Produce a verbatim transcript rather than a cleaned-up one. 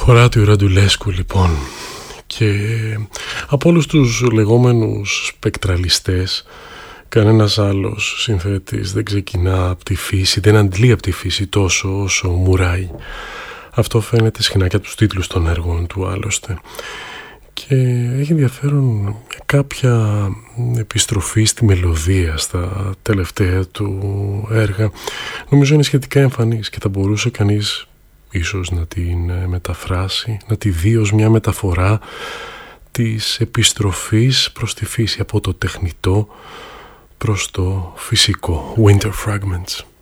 Οράτιο Ραντουλέσκου λοιπόν. Και από όλους τους λεγόμενους σπεκτραλιστές, κανένας άλλος συνθέτης δεν ξεκινά από τη φύση, δεν αντλεί από τη φύση τόσο όσο ο Μουράι. Αυτό φαίνεται συχνά και από τους τίτλους των έργων του άλλωστε. Και έχει ενδιαφέρον κάποια επιστροφή στη μελωδία στα τελευταία του έργα. Νομίζω είναι σχετικά εμφανής και θα μπορούσε κανείς ίσως να την μεταφράσει, να τη δει ως μια μεταφορά της επιστροφής προς τη φύση, από το τεχνητό προς το φυσικό. Winter Fragments.